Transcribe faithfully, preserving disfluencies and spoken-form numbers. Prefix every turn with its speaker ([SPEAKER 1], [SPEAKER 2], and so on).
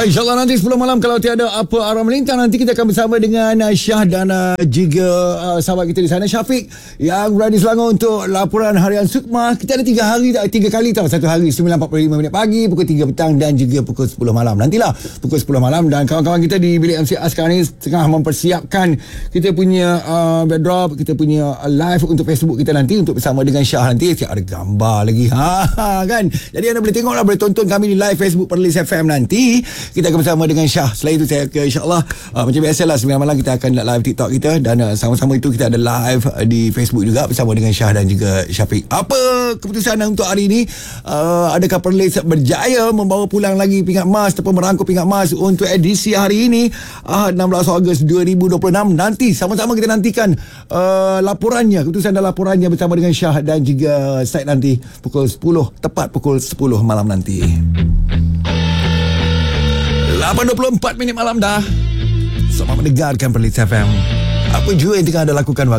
[SPEAKER 1] Alright, insyaAllah nanti sepuluh malam kalau tiada apa arah melintang, nanti kita akan bersama dengan uh, Syah dan uh, juga uh, sahabat kita di sana Syafiq yang berada di Selangor untuk laporan harian Sukma. Kita ada tiga hari, tiga kali tau. Satu hari sembilan empat puluh lima minit pagi, pukul tiga petang dan juga pukul sepuluh malam. Nantilah pukul sepuluh malam, dan kawan-kawan kita di bilik M C A sekarang ni tengah mempersiapkan kita punya uh, backdrop, kita punya uh, live untuk Facebook kita nanti untuk bersama dengan Syah nanti. Ada gambar lagi ha, ha kan. Jadi anda boleh tengok lah, boleh tonton kami di live Facebook Perlis F M nanti. Kita akan bersama dengan Syah. Selain itu saya ke insyaAllah uh, macam biasa lah sembilan malam kita akan live TikTok kita, dan uh, sama-sama itu kita ada live uh, di Facebook juga bersama dengan Syah dan juga Syafiq. Apa keputusan untuk hari ini? Uh, adakah Perlis berjaya membawa pulang lagi pingat emas ataupun merangkul pingat emas untuk edisi hari ini uh, enam belas Ogos dua ribu dua puluh enam? Nanti sama-sama kita nantikan uh, laporannya, keputusan dan laporannya bersama dengan Syah dan juga Said nanti pukul sepuluh, tepat pukul sepuluh malam nanti. lapan dua puluh empat minit malam dah. Selamat mendengarkan Perlis F M. Apa juga yang tengah anda lakukan